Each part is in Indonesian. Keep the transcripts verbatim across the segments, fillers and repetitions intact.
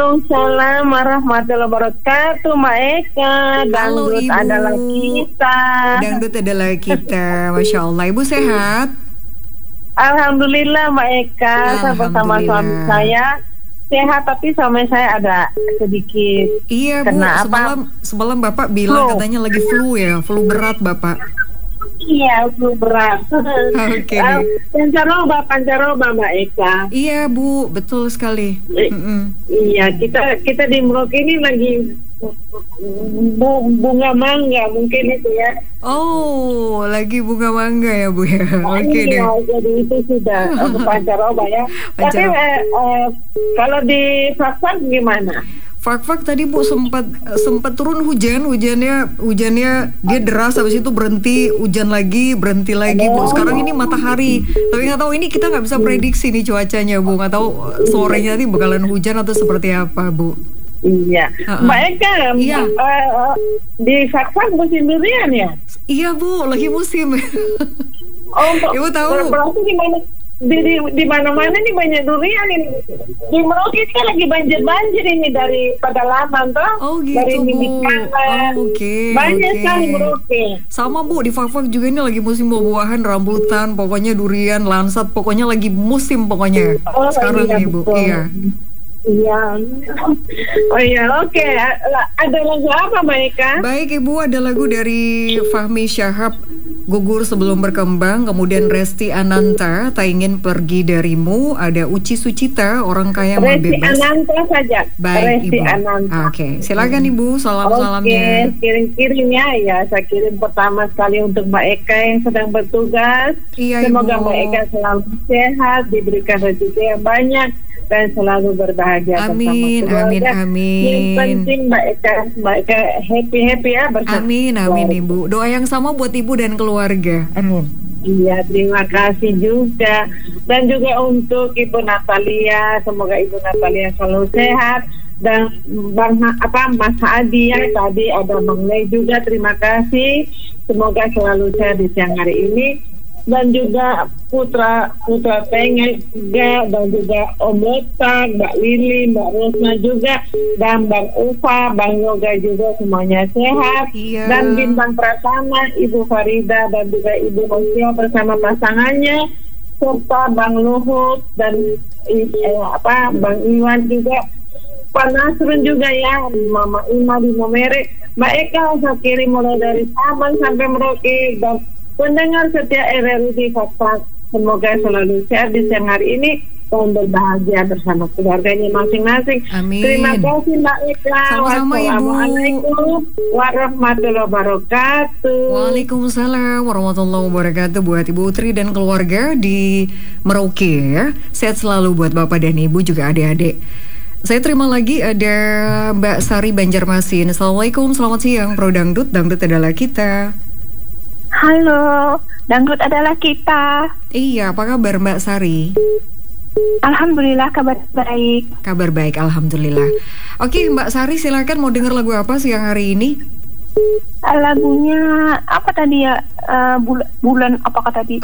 Waalaikumsalam warahmatullahi wabarakatuh, Mbak Eka. Halo, Dangdut Ibu. adalah kita. Dangdut adalah kita. Masya Allah. Ibu sehat? Alhamdulillah, Mbak Eka. Saya bersama Alhamdulillah. suami saya sehat, tapi suami saya ada sedikit. Iya, Bu. Kena apa? Semalam, semalam Bapak bilang Flu. katanya lagi flu ya. Flu berat, Bapak. Iya, flu berat. Oke. Ah, Pancaroba, pancaroba, Mbak Eka. Iya, Bu. Betul sekali. Mm-mm. Iya, kita kita di Merauke ini lagi bu- bunga mangga mungkin itu ya. Oh, lagi bunga mangga ya, Bu ya. Oke deh. Iya, jadi itu sudah eh, pancaroba ya. Tapi Pancaroba. eh, eh, kalau di Fakfak gimana? Fak-fak tadi Bu sempat sempat turun hujan, hujannya hujannya dia deras, habis itu berhenti, hujan lagi, berhenti lagi Bu. Sekarang ini matahari, tapi nggak tahu ini kita nggak bisa prediksi nih cuacanya Bu. Nggak tahu sorenya nanti bakalan hujan atau seperti apa Bu. Iya, Uh-uh. Mbak Eka, Iya. eh, eh, di Fakfak musim durian ya? Iya Bu, lagi musim. Oh, Ibu tahu. ber- berarti di mana di di, di mana-mana nih banyak durian ini. Di Merauke kan lagi banjir-banjir ini dari Pedalaman toh. Oh gitu dari Bu. Mimikanan. Oh, oke. Banyak oke. sekali Merauke. Sama Bu, di Fak-Fak juga ini lagi musim buah-buahan, rambutan, pokoknya durian, lansat, pokoknya lagi musim pokoknya. Oh, Sekarang iya, nih Bu. betul. Iya. Iya. Oh iya, oke. Ada lagu apa, Mbak Eka? Baik Ibu, ada lagu dari Fahmi Syahab, Gugur Sebelum Berkembang, kemudian Resti Ananta, Tak Ingin Pergi Darimu, ada Uci Sucita, Orang Kaya Mau Resti Bebas. Ananta saja. Baik Resti Ibu. Ananta. Oke, silakan Ibu, salam-salamnya. Oke, kirim-kirim ya. Ya, saya kirim pertama sekali untuk Mbak Eka yang sedang bertugas. Iya, Semoga Ibu. Mbak Eka selalu sehat, diberikan rezeki yang banyak, dan selalu berbahagia Amin, bersama amin, keluarga. amin. Yang penting Mbak Eka, Mbak Eka happy-happy ya bersama Amin, amin keluarga. Ibu. Doa yang sama buat Ibu dan keluarga. Amin. Iya, terima kasih juga. Dan juga untuk Ibu Natalia, semoga Ibu Natalia selalu sehat. Dan Bang Ha- apa Mas Adi ya, tadi ada Bang Lei juga, terima kasih. Semoga selalu sehat di siang hari ini. Dan juga Putra Putra Tengah juga, dan juga Om Letak, Mbak Lili, Mbak Rosna juga, dan Bang Ufa, Bang Yoga juga semuanya sehat. Iya. Dan Bintang Pratama, Ibu Farida, dan juga Ibu Rosia bersama pasangannya, serta Bang Luhut dan eh, apa Bang Iwan juga, Pak Nasrun juga ya, Mama Ima di Momere, Mbak Eka saya kirim mulai dari Sabang sampai Merauke, dan pendengar setia R R U di Fakfak, semoga selalu sehat di siang hari ini dan berbahagia bersama keluarganya masing-masing. Amin. Terima kasih Mbak Eka. Sama-sama, Ibu. Wassalamualaikum warahmatullahi wabarakatuh. Waalaikumsalam warahmatullahi wabarakatuh buat Ibu Utri dan keluarga di Merauke ya. Sehat selalu buat Bapak dan Ibu juga adik-adik. Saya terima lagi ada Mbak Sari Banjarmasin. Assalamualaikum, selamat siang Pro Dangdut, Dangdut adalah kita. Halo, Dangdut adalah kita. Iya, apa kabar Mbak Sari? Alhamdulillah kabar baik. Kabar baik, Alhamdulillah. Oke Mbak Sari, silakan mau dengar lagu apa siang hari ini? Lagunya apa tadi ya? Eh, bul- bulan apakah tadi?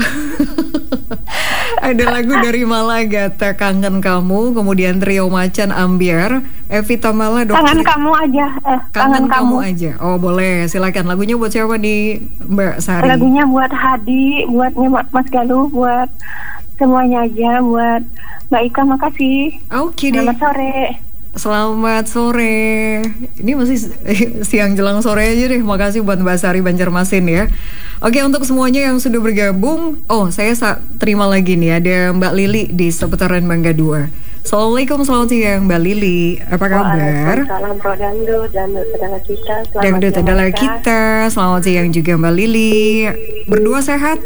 Ada lagu dari Malagata, Kangen Kamu, kemudian Trio Macan Ambiar, Evita Mala, Dokter Kangen kamu aja. Eh, Kangen kangen, kamu. kamu. aja. Oh boleh, silakan. Lagunya buat siapa nih Mbak Sari? Lagunya buat Hadi, buatnya Mas Galuh, buat semuanya aja, buat Mbak Ika, makasih. Oke deh. Selamat sore. Selamat sore. Ini masih siang jelang sore aja deh. Makasih buat Mbak Sari Banjarmasin ya. Oke, untuk semuanya yang sudah bergabung, oh saya sa- terima lagi nih ada Mbak Lili di seputaran Mangga dua. Assalamualaikum, selamat siang Mbak Lili. Apa kabar? Waalaikumsalam Pro Dangdut, Dangdut adalah kita. Selamat Dangdut siang, adalah Ika. kita. Selamat siang juga Mbak Lili. Berdua sehat?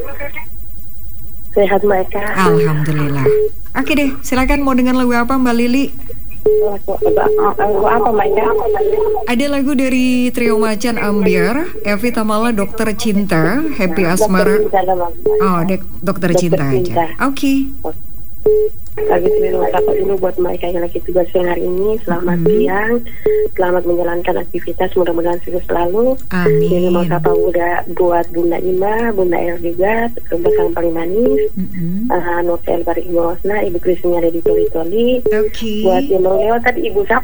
Sehat mereka. Alhamdulillah. Oke deh, silakan mau dengar lagu apa Mbak Lili? Lagu apa Mbak Ika? Ada lagu dari Trio Macan Ambiar, Evita Mala, Dokter Cinta, Happy Asmara. Oh, dek, Dokter Cinta aja. Oke. Lagi sebelum sapa dulu buat mereka yang lagi tugas siang hari ini. Selamat Hmm. siang, selamat menjalankan aktivitas, mudah-mudahan sukses selalu. Amin. Ini mau sapa udah buat Bunda Ima, Bunda El juga, Bunda yang paling manis, Mm-mm. uh, Novel Barik Ibu Rosna, Ibu Krisnya ada di Toli Toli. Oke. Buat yang mau lewat tadi Ibu Sapa.